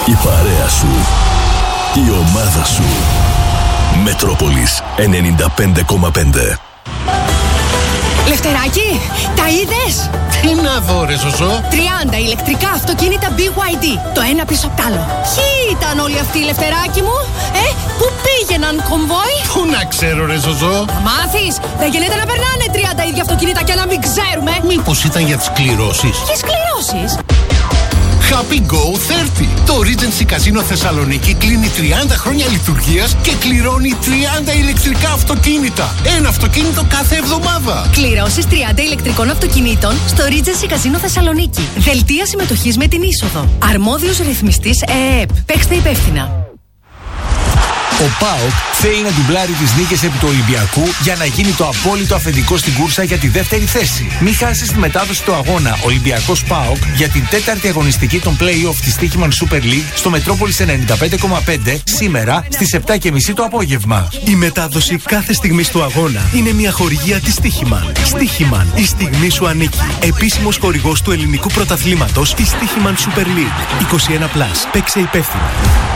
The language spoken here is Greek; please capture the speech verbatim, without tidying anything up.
Η παρέα σου. Η ομάδα σου. Μετρόπολης ενενήντα πέντε κόμμα πέντε. Λευτεράκη, τα είδες? Τι να δω ρε Ζωζό? τριάντα ηλεκτρικά αυτοκίνητα μπι γουάι ντι. Το ένα πίσω απ' τ' άλλο. Ποιοι ήταν όλοι αυτοί, Λευτεράκη μου? Ε, πού πήγαιναν κομβόι? Πού να ξέρω ρε Ζωζό? Θα μάθεις. Δεν γίνεται να περνάνε τριάντα ίδια αυτοκίνητα και να μην ξέρουμε. Μήπως ήταν για τις κληρώσεις? Ποιες κληρώσεις? Happy Go τριάντα. Το Regency Casino Θεσσαλονίκη κλείνει τριάντα χρόνια λειτουργίας και κληρώνει τριάντα ηλεκτρικά αυτοκίνητα. Ένα αυτοκίνητο κάθε εβδομάδα. Κληρώσεις τριάντα ηλεκτρικών αυτοκινήτων στο Regency Casino Θεσσαλονίκη. Δελτία συμμετοχής με την είσοδο. Αρμόδιος ρυθμιστής ΕΕΠ. Παίξτε υπεύθυνα. Ο ΠΑΟΚ θέλει να ντουμπλάρει τις νίκες επί του Ολυμπιακού για να γίνει το απόλυτο αφεντικό στην κούρσα για τη δεύτερη θέση. Μην χάσεις τη μετάδοση του αγώνα Ολυμπιακός ΠΑΟΚ για την τέταρτη αγωνιστική των play-off της Stichiman Super League στο Μετρόπολης ενενήντα πέντε κόμμα πέντε σήμερα στις επτά και μισή το απόγευμα. Η μετάδοση κάθε στιγμής του αγώνα είναι μια χορηγία της Stichiman. Stichiman, η στιγμή σου ανήκει. Επίσημος χορηγός του ελληνικού πρωταθλήματος της Stichiman Super League. είκοσι ένα συν. Παίξε υπεύθυνα.